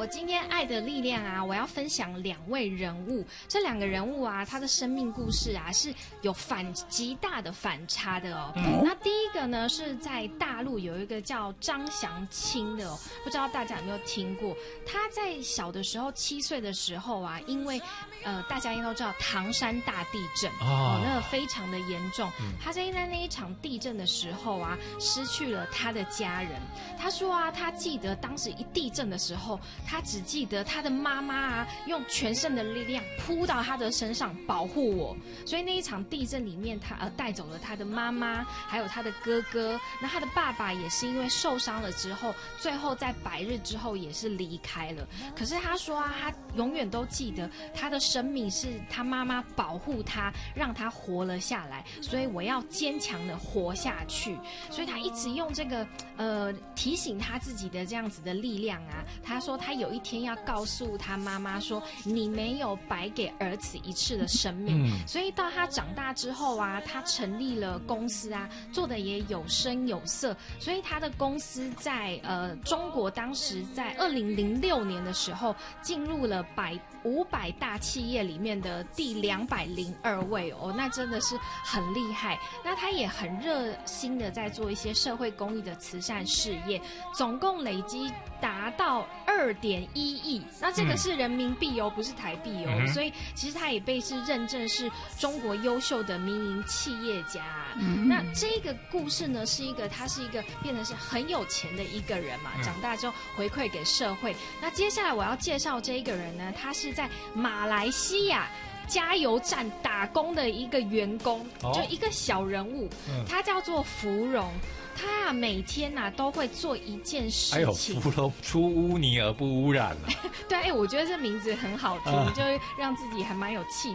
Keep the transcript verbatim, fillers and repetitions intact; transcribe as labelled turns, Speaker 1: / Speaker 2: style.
Speaker 1: 我今天爱的力量啊，我要分享两位人物。这两个人物啊，他的生命故事啊是有反极大的反差的哦。嗯、那第一个呢是在大陆有一个叫张祥清的哦，不知道大家有没有听过？他在小的时候七岁的时候啊，因为呃大家应该都知道唐山大地震哦，哦那个非常的严重。嗯、他在在那一场地震的时候啊，失去了他的家人。他说啊，他记得当时一地震的时候，他只记得他的妈妈啊，用全身的力量扑到他的身上保护我。所以那一场地震里面，他呃带走了他的妈妈，还有他的哥哥。那他的爸爸也是因为受伤了之后，最后在百日之后也是离开了。可是他说啊，他永远都记得他的生命是他妈妈保护他，让他活了下来。所以我要坚强的活下去。所以他一直用这个呃提醒他自己的这样子的力量啊。他说他有一天要告诉他妈妈说，你没有白给儿子一次的生命。嗯、所以到他长大之后啊，他成立了公司啊，做的也有声有色。所以他的公司在呃中国当时在二零零六年的时候进入了百五百大企业里面的第两百零二位哦，那真的是很厉害。那他也很热心的在做一些社会公益的慈善事业，总共累积达到二点一亿。那这个是人民币哦，嗯、不是台币哦。嗯、所以其实他也被是认证是中国优秀的民营企业家。嗯、那这个故事呢，是一个他是一个变成是很有钱的一个人嘛，长大之后回馈给社会。那接下来我要介绍这一个人呢，他是在马来西亚加油站打工的一个员工，哦、就一个小人物，嗯、他叫做芙蓉。他啊，每天呐、啊、都会做一件事情。哎呦，
Speaker 2: 芙蓉出污泥而不污染了。
Speaker 1: 对，哎，我觉得这名字很好听，嗯、就会让自己还蛮有气